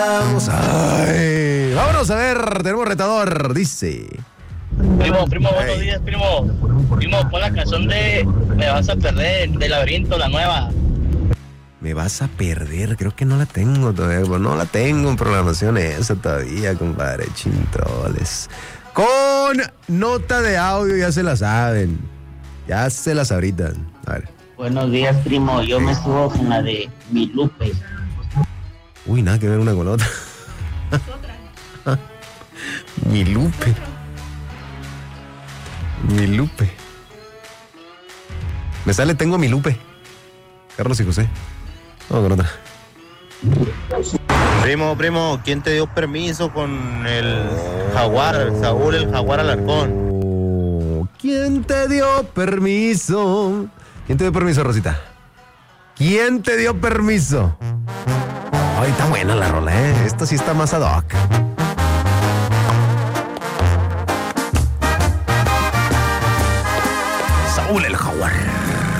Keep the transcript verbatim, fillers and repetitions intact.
Vamos, ay, vámonos a ver, tenemos retador, dice. Primo, primo, buenos días, primo. Primo, pon la canción de Me vas a perder, de Laberinto, la nueva. Me vas a perder, creo que no la tengo todavía, no la tengo en programación esa todavía, compadre, chintroles. Con nota de audio, ya se la saben, ya se las sabritan. A ver. Buenos días, primo, yo me subo con la de Mi Lupe. Uy, nada que ver una con la otra. Mi Lupe. Mi Lupe. Me sale Tengo mi Lupe. Carlos y José. Vamos con otra. Primo, primo, ¿quién te dio permiso con el jaguar, Saúl el jaguar Alarcón? Oh, ¿quién te dio permiso? ¿Quién te dio permiso, Rosita? ¿Quién te dio permiso? Ay, está buena la rola, ¿eh? Esto sí está más ad hoc. Saúl el jaguar.